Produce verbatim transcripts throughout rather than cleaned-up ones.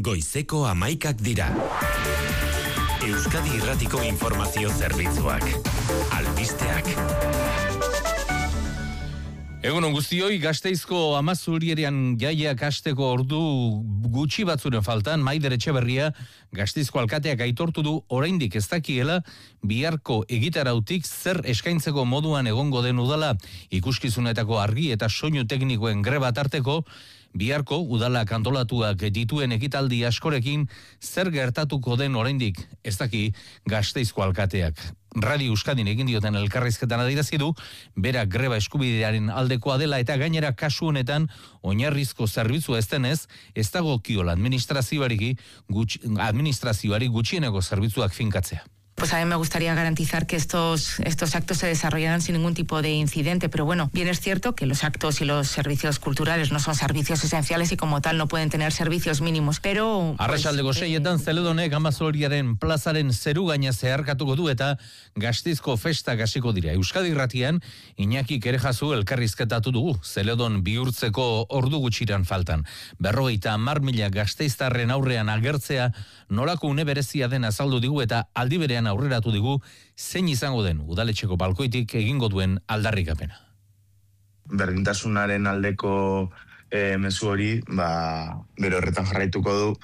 Goizeko hamaikak dira. Euskadi Irratiko Informazio Zerbitzuak. Albisteak. Egunon guztioi, Gasteizko Amazurierean jaiak hasteko ordu gutxi batzuren faltan, Maider Etxeberria Gasteizko alkateak aitortu du oraindik ez dakiela biharko egitarautik zer eskaintzeko moduan egongo den udala. Ikuskizunetako argi eta soinu teknikoen greba tarteko, biharko udalak antolatuak dituen ekitaldi askorekin zer gertatuko den oraindik ez daki Gasteizko alkateak. Radio Euskadin egin dioten elkarrizketan adierazi du, bera greba eskubidearen aldekoa dela eta gainera kasu honetan oinarrizko zerbitzua ez denez, ez dagokiola administrazioari gutxi, administrazioari gutxieneko zerbitzuak finkatzea. Pues a mí me gustaría garantizar que estos, estos actos se desarrollaran sin ningún tipo de incidente, pero bueno, bien es cierto que los actos y los servicios culturales no son servicios esenciales y como tal no pueden tener servicios mínimos, pero... Arratsaldeko pues, seietan eh, Zeledonek Amazoriaren plazaren zeru gaina zeharkatuko du eta Gasteizko festa gasiko dira. Euskadi Irratian Iñaki Kerejazu elkarrizketatu dugu, Zeledon bihurtzeko ordu gutxiran faltan. Berrogeita hamar mila gasteiztarren aurrean agertzea nolako une berezia den azaldu digu eta aldi berean aurreratu digu zein izango den udaletxeko balkoitik egingo duen aldarrikapena. Berdintasunaren aldeko e, mezu hori, ba, bero horretan jarraituko du,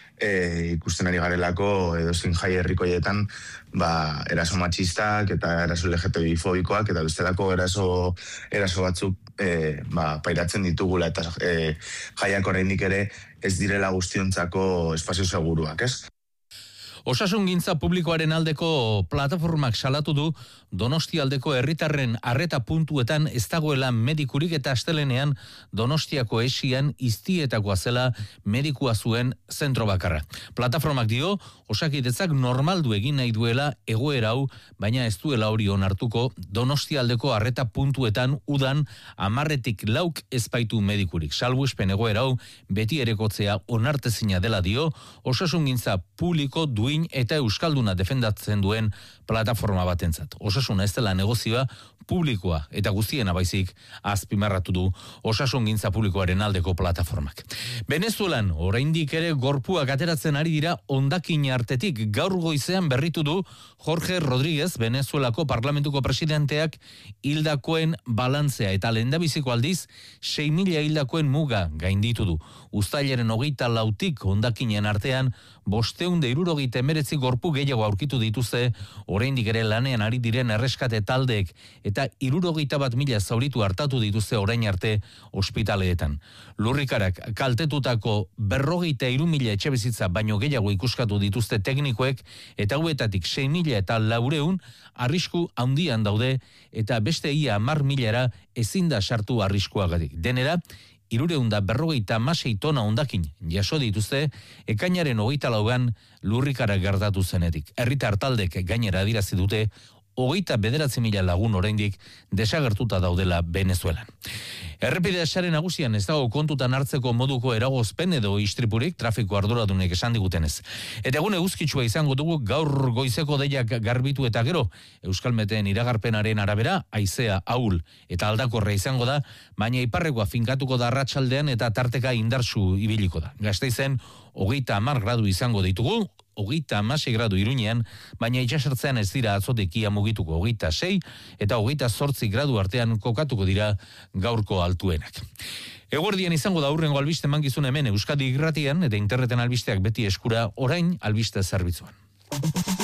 e, ikusten ari garelako edozein jai herrikoietan, ba, eraso matxistak eta eraso L G T B I fobikoak eta bestelako eraso, eraso batzuk e, ba, pairatzen ditugula eta e, jaiak oraindik ere ez direla guztiontzako espazio seguruak, ez? Osasungintza publikoaren aldeko plataformak salatu du Donostia aldeko herritarren arreta puntuetan ez dagoela medikurik eta astelenean Donostiako esian iztietakoa zela medikua zuen zentro bakarra. Plataformak dio, Osakidetzak normaldu egin nahi duela egoera hau, baina ez duela hori onartuko Donostia aldeko arreta puntuetan udan amarretik lauk ezpaitu medikurik. Salbuespen egoera hau beti erekotzea onartezina dela dio, Osasungintza publiko duin eta euskalduna defendatzen duen plataforma batentzat. Osasuna ez dela negozioa publikoa eta guztiena baizik azpimarratu du Osasungintza publikoaren aldeko plataformak. Venezuelan oraindik ere gorpuak ateratzen ari dira hondakin artetik. Gaur goizean berritu du Jorge Rodríguez, Venezuelako parlamentuko presidenteak hildakoen balantzea eta lehendabiziko aldiz sei mila hildakoen muga gainditu du. Uztailaren hogeita lautik hondakinen artean bosteun da hirurogeita hemeretzi gorpu gehiago aurkitu dituzte oraindik ere lanean ari diren erreskate taldeek eta hirurogeita bat mila zauritu hartatu dituzte orain arte ospitaleetan. Lurrikarak kaltetutako berrogeita hiru mila etxebizitza baino gehiago ikuskatu dituzte teknikoek eta hauetatik sei mila eta laureun arrisku handian daude eta beste ia hamar milara ezin da sartu arriskuagatik. Denera, Hirureun da berrogeita hamasei tona hondakin jaso dituzte ekainaren hogeita lauan lurrikara gertatu zenetik. Herritar taldek gainera adirazi dute hogeita bederatzi mila lagun oraindik desagertuta daudela Venezuelan. Errepide sare nagusian ez dago kontutan hartzeko moduko eragozpen edo istripurik trafiko arduradunek esan digutenez. Eta egun eguzkitsua izango dugu gaur goizeko deiak garbitu eta gero Euskalmeten iragarpenaren arabera haizea ahul eta aldakorra izango da, baina iparrekoa finkatuko da arratsaldean eta tarteka indartsu ibiliko da. Gasteizen hogeita hamar gradu izango ditugu, hogeita hamasei gradu Iruñean, baina itsasertzean ez dira atzotik ia mugituko hogeita sei eta hogeita zortzi gradu artean kokatuko dira gaurko altuenak. Eguerdian izango da hurrengo albiste mankizun hemen Euskadi Irratian eta interneten albisteak beti eskura orain albiste zerbitzuan.